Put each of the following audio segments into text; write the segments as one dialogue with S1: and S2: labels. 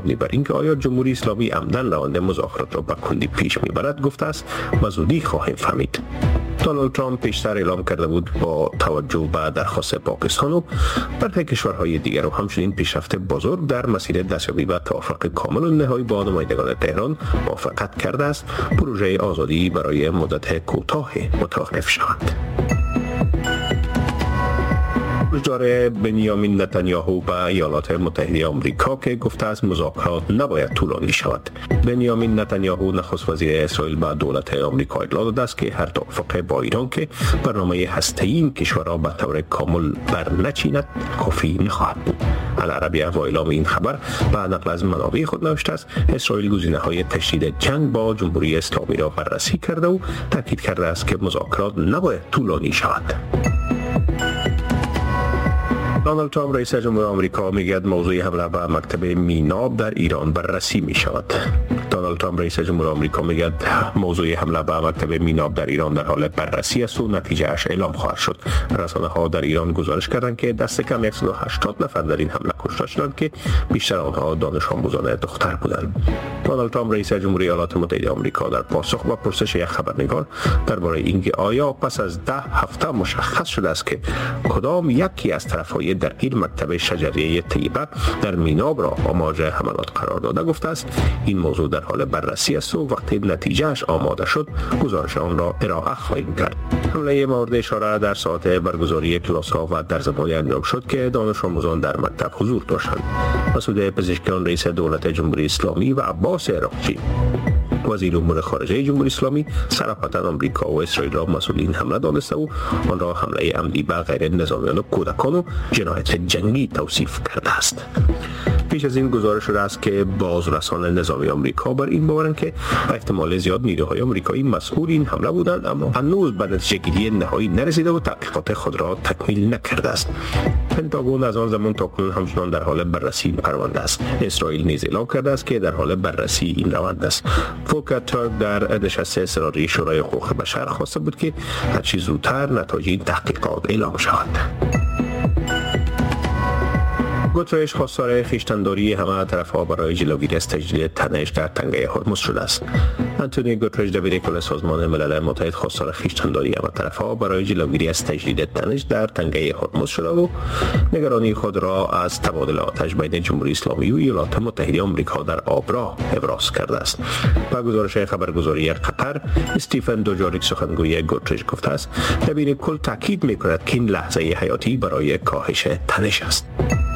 S1: مبنی بر اینکه آیا جمهوری اسلامی عمدن روند مذاکرات را به کندی پیش میبرد گفته است و زودی خواهیم فهمید. دونالد ترامپ پیشتر اعلام کرده بود با توجه به درخواست پاکستان و برخی کشورهای دیگر و همچنین پیشرفت بزرگ در مسیر دستیابی به توافق کامل و نهایی با نمایندگان تهران موافقت کرده است پروژه آزادی برای مدت کوتاه متوقف شود. رجار بنیامین نتانیاهو به ایالات متحده آمریکا که گفته است مذاکرات نباید طولانی شود. بنیامین نتانیاهو نخست وزیر اسرائیل به دولت آمریکا اطلاع داده است که هر توافق با ایران که برنامه هسته‌ای این کشور را به طور کامل برنچیند کافی نخواهد بود. العربیه با اعلام این خبر به نقل از منابع خود نوشته است اسرائیل گزینه‌های تشدید جنگ با جمهوری اسلامی را بررسی کرده و تاکید کرده است که مذاکرات نباید طولانی شود. دونالد ترامپ رئیس جمهور آمریکا میگوید موضوع حمله به مکتب میناب در ایران بررسی می شود. دونالد ترامپ رئیس جمهور آمریکا میگوید موضوع حمله به مکتب میناب در ایران در حال بررسی است و نتیجه اش اعلام خواهد شد. رسانه ها در ایران گزارش کردند که دست کم 180 نفر در این حمله کشته شدند که بیشتر آنها دانش آموزان دختر بودند. دونالد ترامپ رئیس جمهوری ایالات متحده آمریکا در پاسخ به پرسش یک خبرنگار درباره اینکه آیا پس از 10 هفته مشخص شده است که کدام یکی از طرفهای درگیر مکتب شجریه طیبه در میناب را آماج حملات قرار داده گفته است این موضوع در حال بررسی است و وقتی نتیجهش آماده شد گزارش آن را ارائه خواهیم کرد. حمله مورد اشاره در ساعت برگزاری کلاس‌ها و در زمانی انجام شد که دانش آموزان در مکتب حضور داشتند. مسعود پزشکیان رئیس دولت جمهوری اسلامی و عباس عراقچی وزیر امور خارجه جمهوری اسلامی صراحتاً آمریکا و اسرائیل را مسئول این حمله دانسته و آن را حمله عمدی به غیر نظامیان و کودکان و جنایت جنگی توصیف کرده است. پیش از این گزارش شده است که بازرسان نظامی آمریکا بر این باورند که به احتمال زیاد نیروهای آمریکایی مسئول این حمله بودند اما هنوز به نتیجه گیری نهایی نرسیده و تحقیقات خود را تکمیل نکرده است. پنتاگون از آن زمان تاکنون همچنان در حال بررسی این پرونده است. اسرائیل نیز اعلام کرده است که در حال بررسی این روند است. فولکر تورک در نشست اضطراری شورای حقوق بشر خواسته بود که هرچی زودتر نتایج این تحقیقات اعلام شود. گوترش خواستار خویشتن‌داری همه طرف‌ها برای جلوگیری از تجدید تنش در تنگه هرمز شده است. آنتونی گوترش دبیر کل سازمان ملل متحد خواستار خویشتن‌داری همه طرف‌ها برای جلوگیری از تجدید تنش در تنگه هرمز شده و نگرانی خود را از تبادل آتش بین جمهوری اسلامی و ایالات متحده آمریکا در آب را ابراز کرده است. با گزارش خبرگزاری قطر استیفن دوجاریک سخنگوی گوترش گفته است دبیر کل تاکید می‌کند که این لحظه حیاتی برای کاهش تنش است.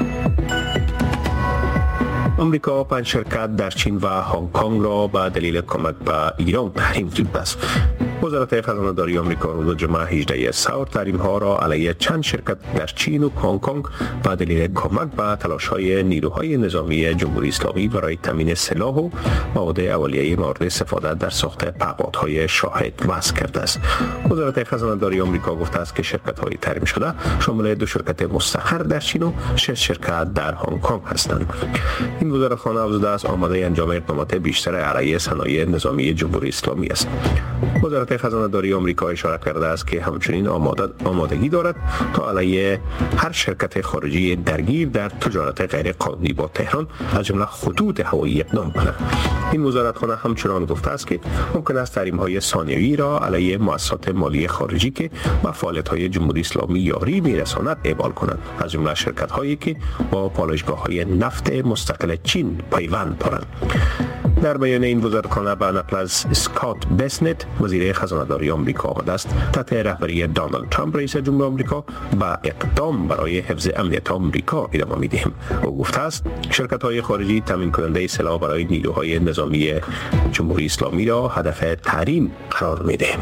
S1: آمریکا 5 شرکت در چین و هنگ کنگ را به دلیل کمک به ایران تحریم کرده است. وزارت خزانه‌داری آمریکا روز جمعه 18 سپتامبر تحریم‌ها را علیه چند شرکت در چین و هنگ کنگ به دلیل کمک به تلاش‌های نیروهای نظامی جمهوری اسلامی برای تامین سلاح و مواد اولیه مورد استفاده در ساخت پهپادهای شاهد وضع کرده است. وزارت خزانه‌داری آمریکا گفته است که شرکت‌های تحریم شده شامل 2 شرکت مستقر در چین و 6 شرکت در هنگ کنگ هستند. این وزارتخانه افزوده است آماده انجام اقدامات بیشتر علیه صنایع نظامی جمهوری اسلامی است. وزارت خزانه‌داری آمریکا اشاره کرده است که همچنین آمادگی دارد تا علیه هر شرکت خارجی درگیر در تجارت غیر قانونی با تهران از جمله خطوط هوایی اقدام کند. این وزارتخانه همچنان گفته است که ممکن است تحریم‌های ثانویه‌ای را علیه مؤسسات مالی خارجی که به فعالیت‌های جمهوری اسلامی یاری می‌رساند اعمال کند، از جمله شرکت‌هایی که با پالایشگاه‌های نفت مستقل چین پیوند دارند. در بیان این وزارتخانه به نقل از اسکات بسنت وزیر خزانه‌داری آمریکا آمده است تحت رهبری دونالد ترامپ رئیس جمهور آمریکا به اقدام برای حفظ امنیت آمریکا ادامه می‌دهیم. او گفته است شرکت‌های خارجی تامین کننده سلاح برای نیروهای نظامی جمهوری اسلامی را هدف تحریم قرار می‌دهیم.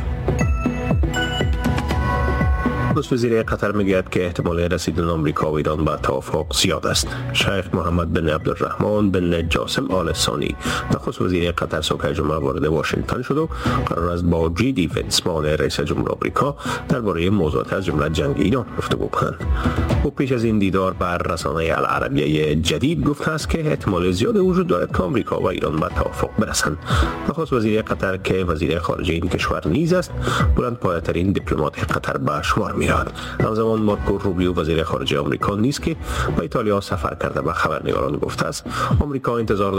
S1: وزیر قطر میگوید که احتمال رسیدن آمریکا و ایران به توافق زیاد است. شیخ محمد بن عبدالرحمن بن جاسم آل ثانی نخست وزیر قطر صبح جمعه وارد واشنگتن شد و قرار است با جی ونسمان رئیس جمهور آمریکا درباره موضوعات از جمله جنگ ایران گفتگو کنند. او پیش از این دیدار بر رسانه العربیه جدید گفته است که احتمال زیاد وجود دارد که آمریکا و ایران به توافق برسند. نخست وزیر قطر که وزیر خارجه این کشور نیز است بلندپایه‌ترین دیپلمات قطر به شمار می‌رود. همزمان مارکو روبیو وزیر خارجه آمریکا نیز که به ایتالیا سفر کرده به خبرنگاران گفته است آمریکا انتظار